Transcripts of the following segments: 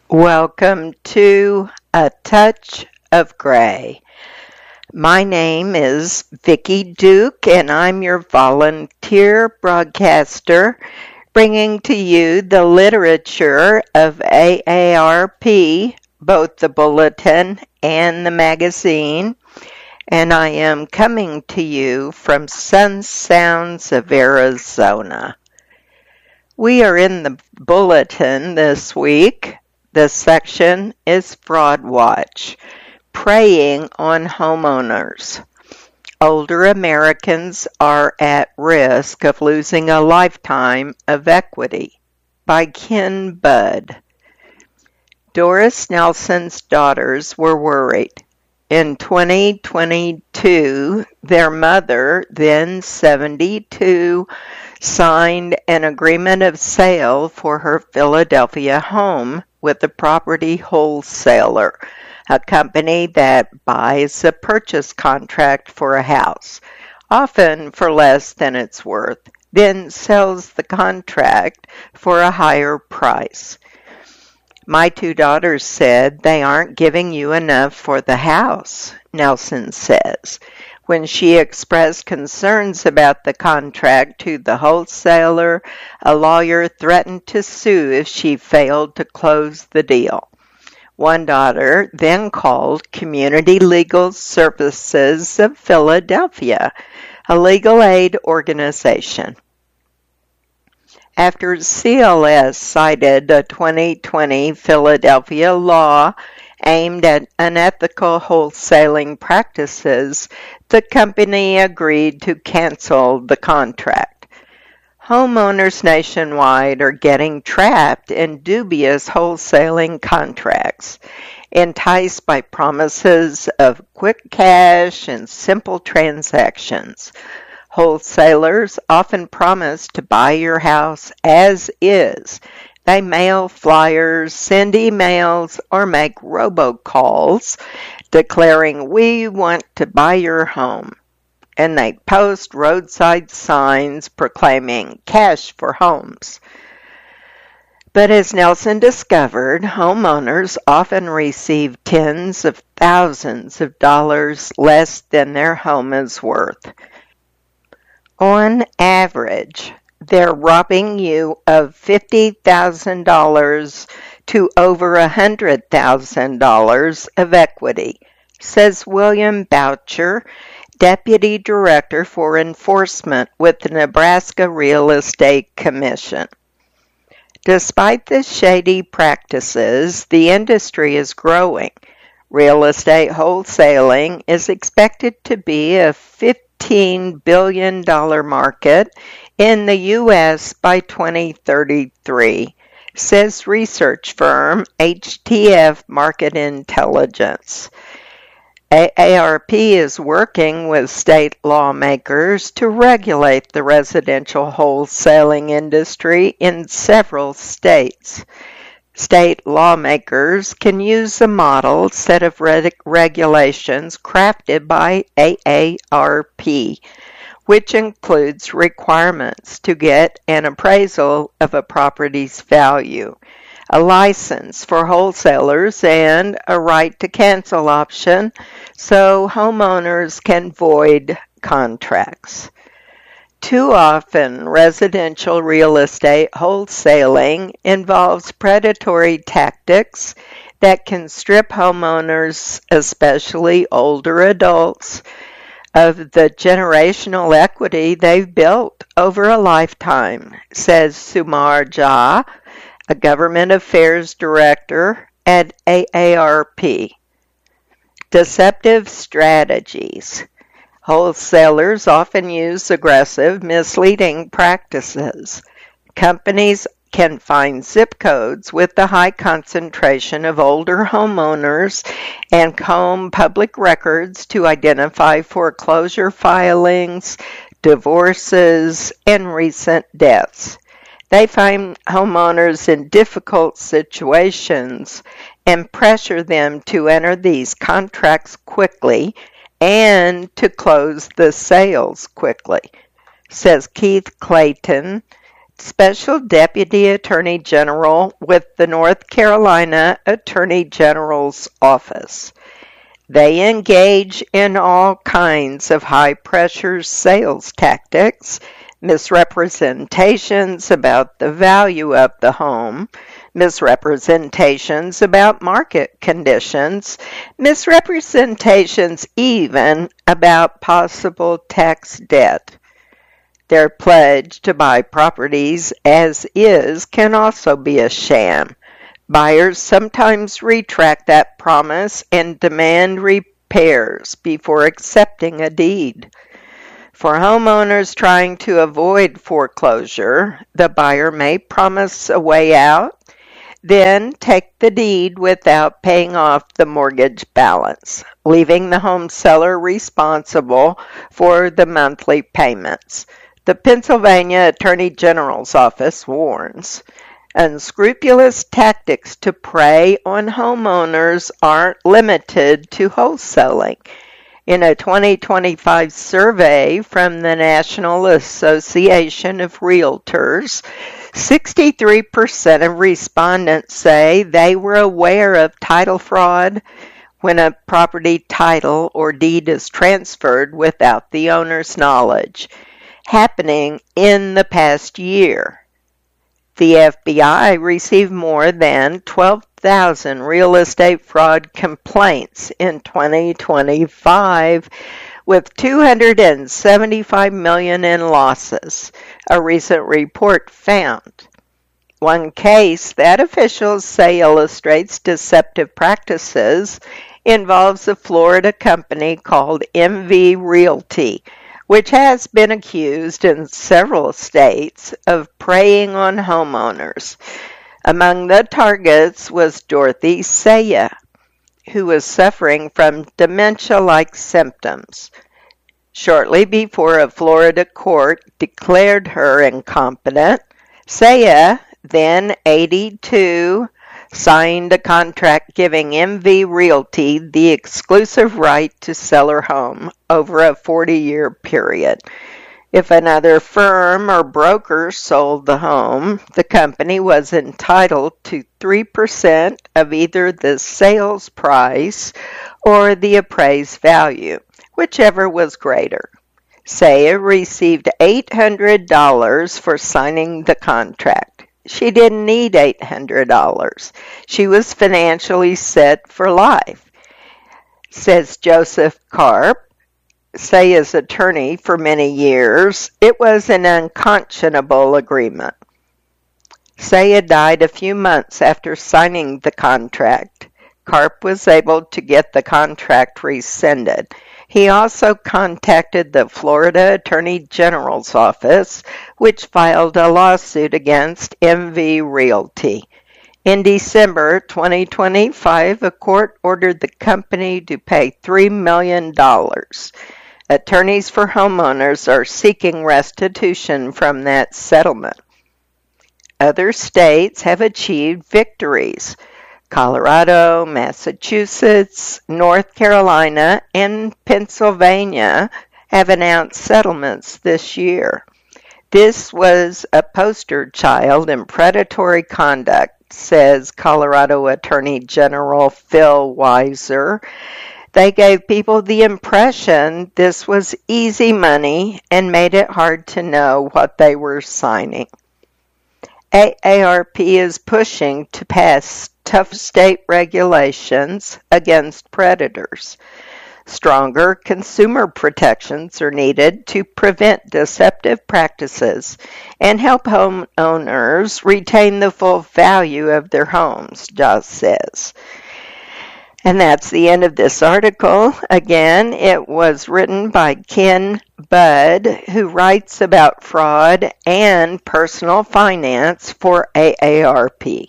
Welcome to A Touch of Gray. My name is Vicki Duke, and I'm your volunteer broadcaster, bringing to you the literature of AARP, both the bulletin and the magazine, and I am coming to you from Sun Sounds of Arizona. We are in the bulletin this week. The section is Fraud Watch, preying on homeowners. Older Americans are at risk of losing a lifetime of equity, by Ken Budd. Doris Nelson's daughters were worried. In 2022, their mother, then 72, signed an agreement of sale for her Philadelphia home with a property wholesaler, a company that buys a purchase contract for a house, often for less than it's worth, then sells the contract for a higher price. My two daughters said they aren't giving you enough for the house, Nelson says. When she expressed concerns about the contract to the wholesaler, a lawyer threatened to sue if she failed to close the deal. One daughter then called Community Legal Services of Philadelphia, a legal aid organization. After CLS cited a 2020 Philadelphia law aimed at unethical wholesaling practices, the company agreed to cancel the contract. Homeowners nationwide are getting trapped in dubious wholesaling contracts, enticed by promises of quick cash and simple transactions. Wholesalers often promise to buy your house as is. They mail flyers, send emails, or make robocalls declaring, "We want to buy your home." And they post roadside signs proclaiming cash for homes. But as Nelson discovered, homeowners often receive tens of thousands of dollars less than their home is worth. On average, they're robbing you of $50,000 to over $100,000 of equity, says William Boucher, Deputy Director for Enforcement with the Nebraska Real Estate Commission. Despite the shady practices, the industry is growing. Real estate wholesaling is expected to be a $15 billion market in the U.S. by 2033, says research firm HTF Market Intelligence. AARP is working with state lawmakers to regulate the residential wholesaling industry in several states. State lawmakers can use a model set of regulations crafted by AARP, which includes requirements to get an appraisal of a property's value, a license for wholesalers, and a right to cancel option so homeowners can void contracts. Too often, residential real estate wholesaling involves predatory tactics that can strip homeowners, especially older adults, of the generational equity they've built over a lifetime, says Sumar Jha, a government affairs director at AARP. Deceptive strategies. Wholesalers often use aggressive, misleading practices. Companies can find zip codes with the high concentration of older homeowners and comb public records to identify foreclosure filings, divorces, and recent deaths. They find homeowners in difficult situations and pressure them to enter these contracts quickly and to close the sales quickly, says Keith Clayton, Special Deputy Attorney General with the North Carolina Attorney General's Office. They engage in all kinds of high-pressure sales tactics, misrepresentations about the value of the home, misrepresentations about market conditions, misrepresentations even about possible tax debt. Their pledge to buy properties as is can also be a sham. Buyers sometimes retract that promise and demand repairs before accepting a deed. For homeowners trying to avoid foreclosure, the buyer may promise a way out, then take the deed without paying off the mortgage balance, leaving the home seller responsible for the monthly payments. The Pennsylvania Attorney General's Office warns, unscrupulous tactics to prey on homeowners aren't limited to wholesaling. In a 2025 survey from the National Association of Realtors, 63% of respondents say they were aware of title fraud when a property title or deed is transferred without the owner's knowledge, happening in the past year. The FBI received more than 12,000 real estate fraud complaints in 2025, with $275 million in losses, a recent report found. One case that officials say illustrates deceptive practices involves a Florida company called MV Realty, which has been accused in several states of preying on homeowners. Among the targets was Dorothy Saya, who was suffering from dementia-like symptoms. Shortly before a Florida court declared her incompetent, Saya, then 82, signed a contract giving MV Realty the exclusive right to sell her home over a 40-year period. If another firm or broker sold the home, the company was entitled to 3% of either the sales price or the appraised value, whichever was greater. Saya received $800 for signing the contract. She didn't need $800. She was financially set for life, says Joseph Karp, Saya's attorney for many years. It was an unconscionable agreement. Saya died a few months after signing the contract. Karp was able to get the contract rescinded. He also contacted the Florida Attorney General's Office, which filed a lawsuit against MV Realty. In December 2025, a court ordered the company to pay $3 million. Attorneys for homeowners are seeking restitution from that settlement. Other states have achieved victories. Colorado, Massachusetts, North Carolina, and Pennsylvania have announced settlements this year. This was a poster child in predatory conduct, says Colorado Attorney General Phil Weiser. They gave people the impression this was easy money and made it hard to know what they were signing. AARP is pushing to pass tough state regulations against predators. Stronger consumer protections are needed to prevent deceptive practices and help homeowners retain the full value of their homes, Joss says. And that's the end of this article. Again, it was written by Ken Budd, who writes about fraud and personal finance for AARP.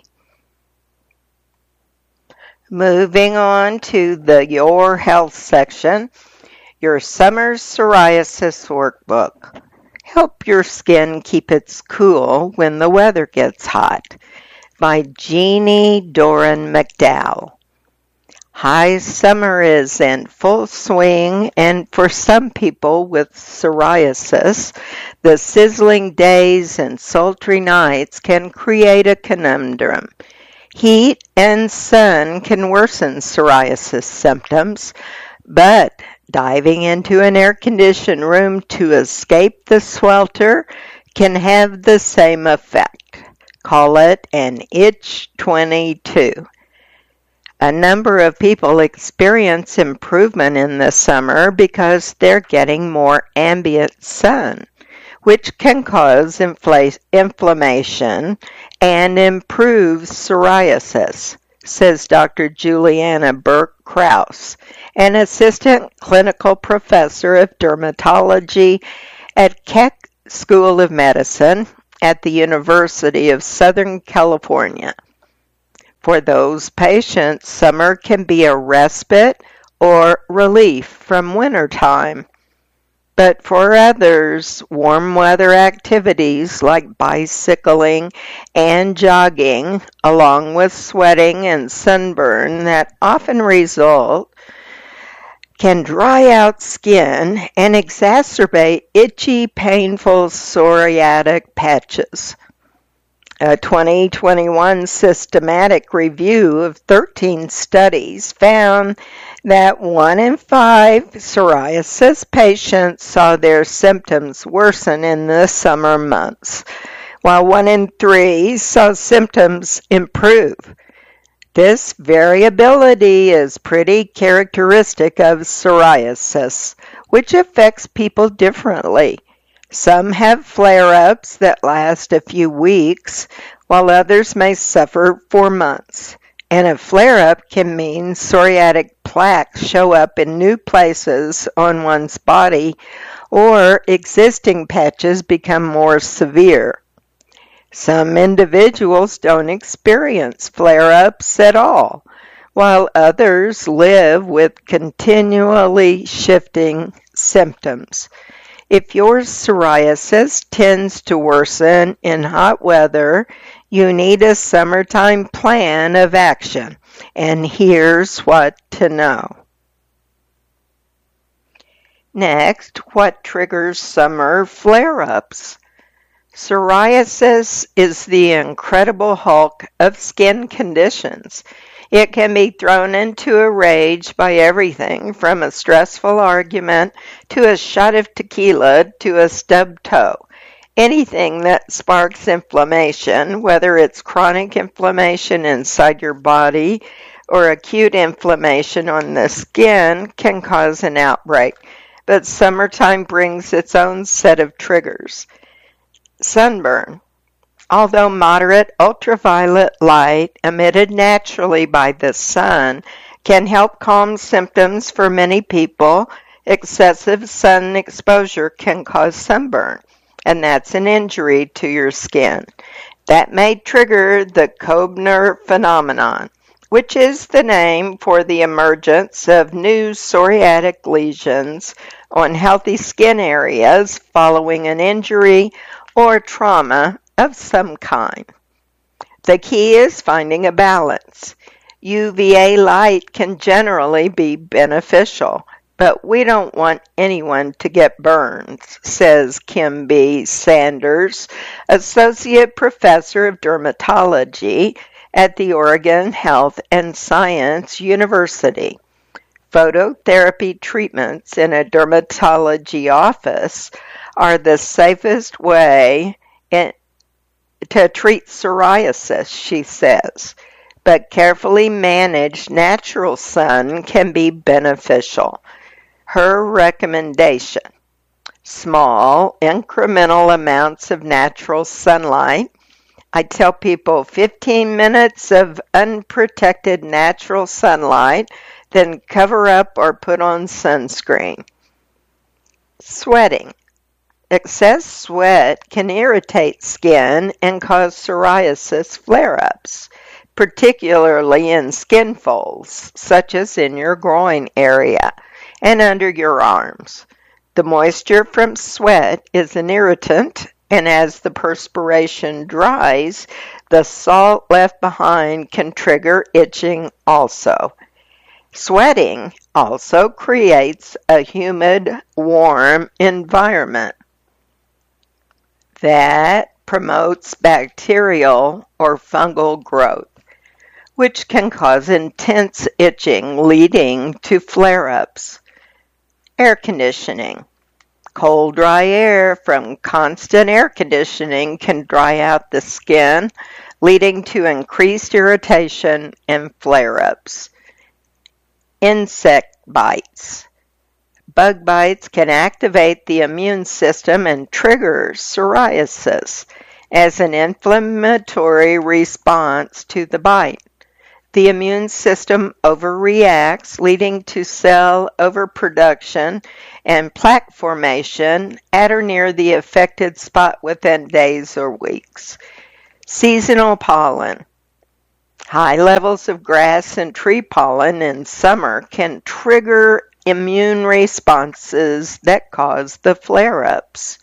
Moving on to the Your Health section, your summer psoriasis workbook. Help your skin keep its cool when the weather gets hot. By Jeannie Doran McDowell. High summer is in full swing, and for some people with psoriasis, the sizzling days and sultry nights can create a conundrum. Heat and sun can worsen psoriasis symptoms, but diving into an air-conditioned room to escape the swelter can have the same effect. Call it an itch 22. A number of people experience improvement in the summer because they're getting more ambient sun, which can cause inflammation and improve psoriasis, says Dr. Juliana Burke-Kraus, an assistant clinical professor of dermatology at Keck School of Medicine at the University of Southern California. For those patients, summer can be a respite or relief from wintertime. But for others, warm weather activities like bicycling and jogging, along with sweating and sunburn that often result, can dry out skin and exacerbate itchy, painful psoriatic patches. A 2021 systematic review of 13 studies found that 1 in 5 psoriasis patients saw their symptoms worsen in the summer months, while 1 in 3 saw symptoms improve. This variability is pretty characteristic of psoriasis, which affects people differently. Some have flare-ups that last a few weeks, while others may suffer for months. And a flare-up can mean psoriatic plaques show up in new places on one's body, or existing patches become more severe. Some individuals don't experience flare-ups at all, while others live with continually shifting symptoms. If your psoriasis tends to worsen in hot weather, you need a summertime plan of action, and here's what to know. Next, what triggers summer flare-ups? Psoriasis is the incredible Hulk of skin conditions. It can be thrown into a rage by everything from a stressful argument to a shot of tequila to a stubbed toe. Anything that sparks inflammation, whether it's chronic inflammation inside your body or acute inflammation on the skin, can cause an outbreak. But summertime brings its own set of triggers. Sunburn. Although moderate ultraviolet light emitted naturally by the sun can help calm symptoms for many people, excessive sun exposure can cause sunburn, and that's an injury to your skin. That may trigger the Koebner phenomenon, which is the name for the emergence of new psoriatic lesions on healthy skin areas following an injury or trauma of some kind. The key is finding a balance. UVA light can generally be beneficial, but we don't want anyone to get burns, says Kim B. Sanders, Associate Professor of Dermatology at the Oregon Health and Science University. Phototherapy treatments in a dermatology office are the safest way to treat psoriasis, she says, but carefully managed natural sun can be beneficial. Her recommendation: small, incremental amounts of natural sunlight. I tell people 15 minutes of unprotected natural sunlight, then cover up or put on sunscreen. Sweating. Excess sweat can irritate skin and cause psoriasis flare-ups, particularly in skin folds, such as in your groin area and under your arms. The moisture from sweat is an irritant, and as the perspiration dries, the salt left behind can trigger itching also. Sweating also creates a humid, warm environment that promotes bacterial or fungal growth, which can cause intense itching leading to flare-ups. Air conditioning. Cold, dry air from constant air conditioning can dry out the skin, leading to increased irritation and flare-ups. Insect bites. Bug bites can activate the immune system and trigger psoriasis as an inflammatory response to the bite. The immune system overreacts, leading to cell overproduction and plaque formation at or near the affected spot within days or weeks. Seasonal pollen. High levels of grass and tree pollen in summer can trigger immune responses that cause the flare-ups.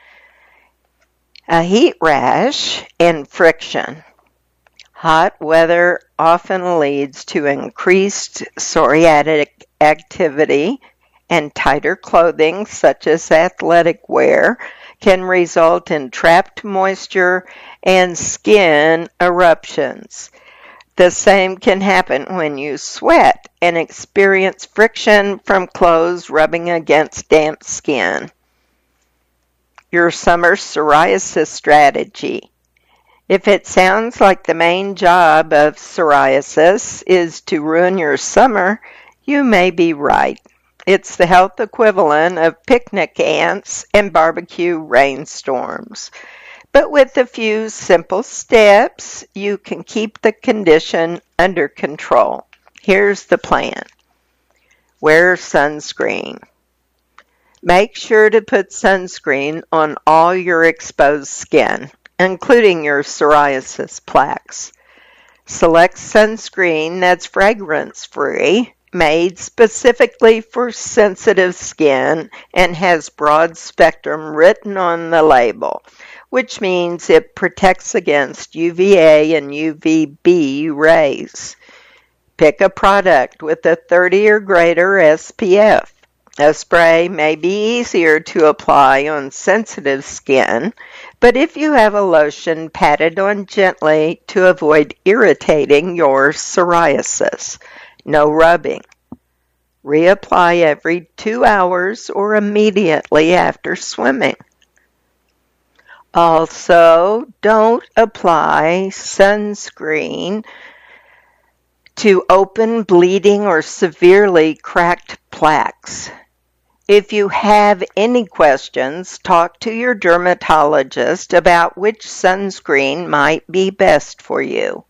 A heat rash and friction. Hot weather often leads to increased psoriatic activity, and tighter clothing, such as athletic wear, can result in trapped moisture and skin eruptions. The same can happen when you sweat and experience friction from clothes rubbing against damp skin. Your summer psoriasis strategy. If it sounds like the main job of psoriasis is to ruin your summer, you may be right. It's the health equivalent of picnic ants and barbecue rainstorms. But with a few simple steps, you can keep the condition under control. Here's the plan. Wear sunscreen. Make sure to put sunscreen on all your exposed skin, including your psoriasis plaques. Select sunscreen that's fragrance-free, made specifically for sensitive skin, and has broad spectrum written on the label, which means it protects against UVA and UVB rays. Pick a product with a 30 or greater SPF. A spray may be easier to apply on sensitive skin, but if you have a lotion, pat it on gently to avoid irritating your psoriasis. No rubbing. Reapply every 2 hours or immediately after swimming. Also, don't apply sunscreen to open, bleeding, or severely cracked plaques. If you have any questions, talk to your dermatologist about which sunscreen might be best for you.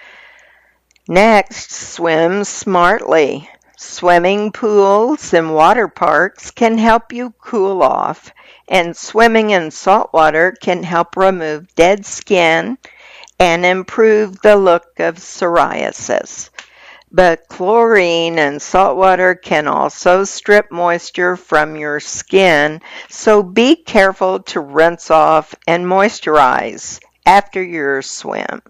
Next, swim smartly. Swimming pools and water parks can help you cool off, and swimming in salt water can help remove dead skin and improve the look of psoriasis. But chlorine and salt water can also strip moisture from your skin, so be careful to rinse off and moisturize after your swim.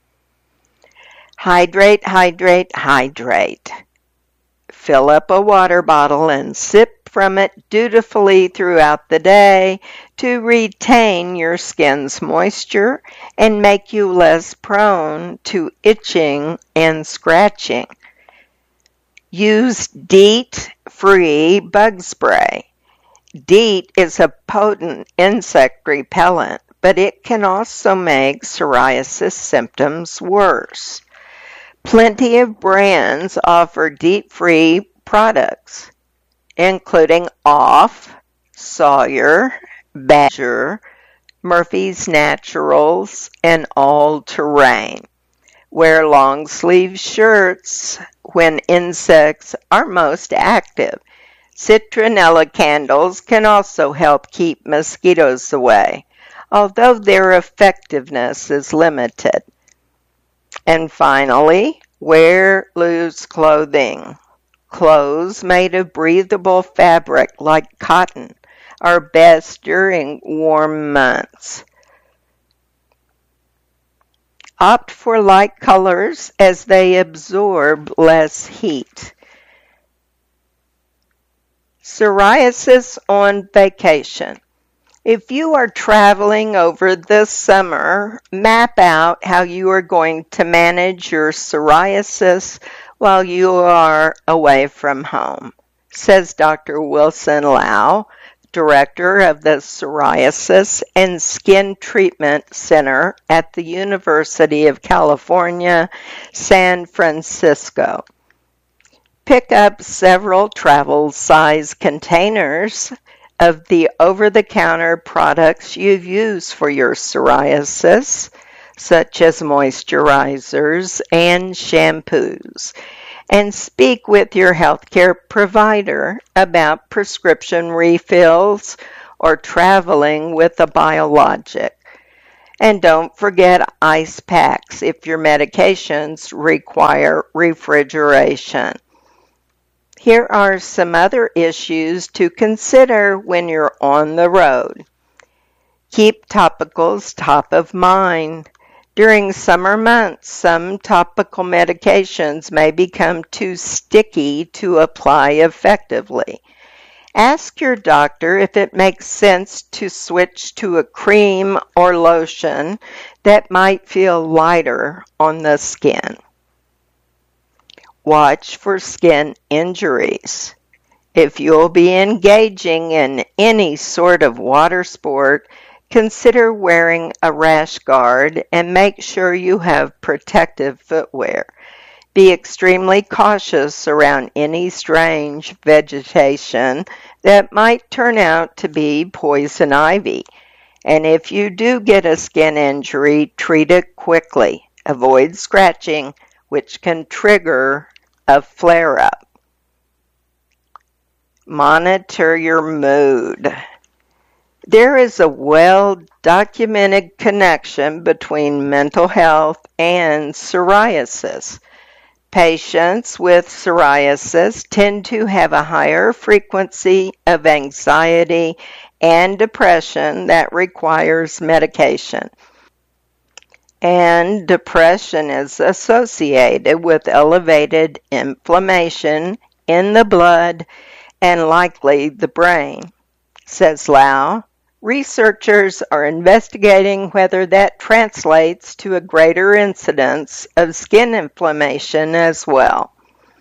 Hydrate, hydrate, hydrate. Fill up a water bottle and sip from it dutifully throughout the day to retain your skin's moisture and make you less prone to itching and scratching. Use DEET-free bug spray. DEET is a potent insect repellent, but it can also make psoriasis symptoms worse. Plenty of brands offer DEET-free products, including Off, Sawyer, Badger, Murphy's Naturals, and All Terrain. Wear long-sleeve shirts when insects are most active. Citronella candles can also help keep mosquitoes away, although their effectiveness is limited. And finally, wear loose clothing. Clothes made of breathable fabric like cotton are best during warm months. Opt for light colors as they absorb less heat. Psoriasis on vacation. If you are traveling over this summer, map out how you are going to manage your psoriasis while you are away from home, says Dr. Wilson Lau, director of the Psoriasis and Skin Treatment Center at the University of California, San Francisco. Pick up several travel-size containers of the over-the-counter products you use for your psoriasis, such as moisturizers and shampoos, and speak with your healthcare provider about prescription refills or traveling with a biologic. And don't forget ice packs if your medications require refrigeration. Here are some other issues to consider when you're on the road. Keep topicals top of mind. During summer months, some topical medications may become too sticky to apply effectively. Ask your doctor if it makes sense to switch to a cream or lotion that might feel lighter on the skin. Watch for skin injuries. If you'll be engaging in any sort of water sport, consider wearing a rash guard and make sure you have protective footwear. Be extremely cautious around any strange vegetation that might turn out to be poison ivy. And if you do get a skin injury, treat it quickly. Avoid scratching, which can trigger a flare-up. Monitor your mood. There is a well-documented connection between mental health and psoriasis. Patients with psoriasis tend to have a higher frequency of anxiety and depression that requires medication. And depression is associated with elevated inflammation in the blood and likely the brain, says Lau. Researchers are investigating whether that translates to a greater incidence of skin inflammation as well.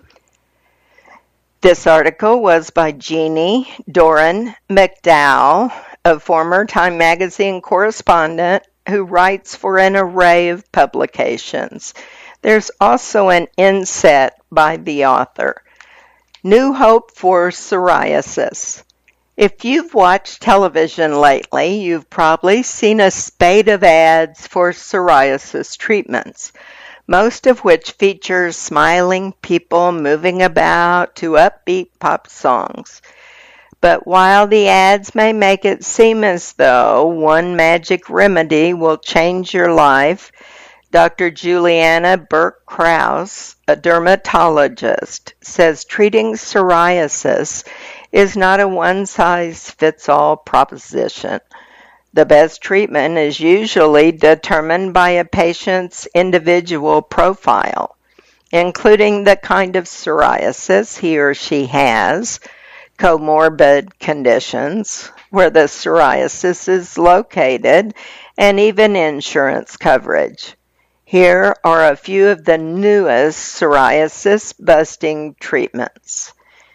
This article was by Jeannie Doran McDowell, a former Time magazine correspondent who writes for an array of publications. There's also an inset by the author. New Hope for Psoriasis. If you've watched television lately, you've probably seen a spate of ads for psoriasis treatments, most of which feature smiling people moving about to upbeat pop songs. But while the ads may make it seem as though one magic remedy will change your life, Dr. Juliana Burke-Krause, a dermatologist, says treating psoriasis is not a one-size-fits-all proposition. The best treatment is usually determined by a patient's individual profile, including the kind of psoriasis he or she has, comorbid conditions, where the psoriasis is located, and even insurance coverage. Here are a few of the newest psoriasis-busting treatments.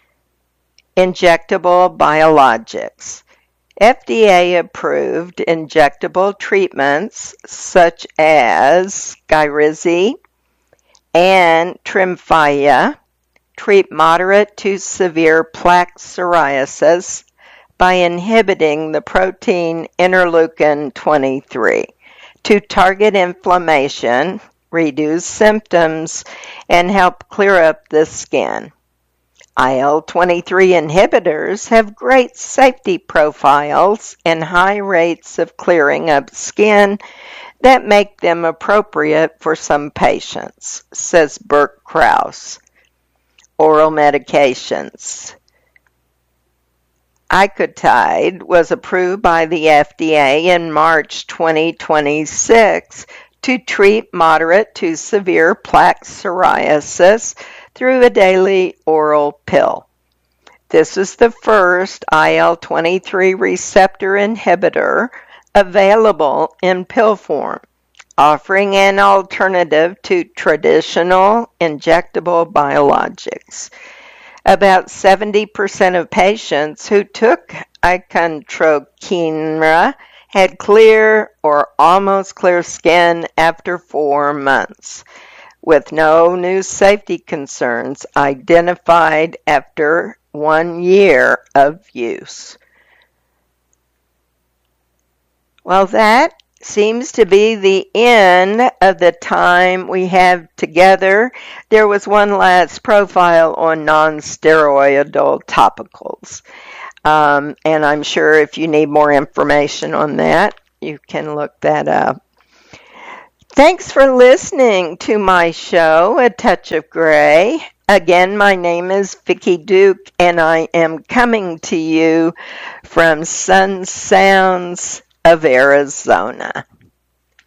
Injectable biologics. FDA-approved injectable treatments such as Skyrizi and Tremfya treat moderate to severe plaque psoriasis by inhibiting the protein interleukin-23 to target inflammation, reduce symptoms, and help clear up the skin. IL-23 inhibitors have great safety profiles and high rates of clearing up skin that make them appropriate for some patients, says Burke-Krause. Oral medications. Icotide was approved by the FDA in March 2026 to treat moderate to severe plaque psoriasis through a daily oral pill. This is the first IL-23 receptor inhibitor available in pill form, offering an alternative to traditional injectable biologics. About 70% of patients who took icotrokinra had clear or almost clear skin after 4 months, with no new safety concerns identified after 1 year of use. Well, that seems to be the end of the time we have together. There was one last profile on non-steroidal topicals. And I'm sure if you need more information on that, you can look that up. Thanks for listening to my show, A Touch of Gray. Again, my name is Vicki Duke, and I am coming to you from Sun Sounds of Arizona.